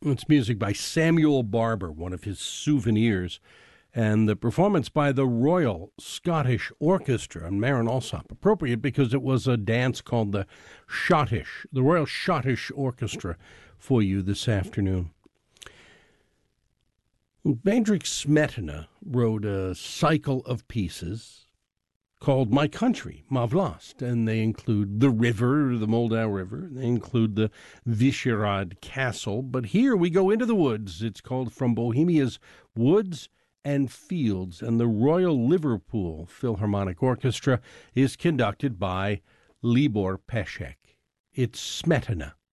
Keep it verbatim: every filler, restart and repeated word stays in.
It's music by Samuel Barber, one of his souvenirs, and the performance by the Royal Scottish Orchestra and Marin Alsop. Appropriate because it was a dance called the Schottish, the Royal Scottish Orchestra for you this afternoon. Bedřich Smetana wrote a cycle of pieces called My Country, Ma Vlast, and they include the river, the Moldau River. They include the Vyšehrad Castle. But here we go into the woods. It's called From Bohemia's Woods and Fields, and the Royal Liverpool Philharmonic Orchestra is conducted by Libor Pesek. It's Smetana.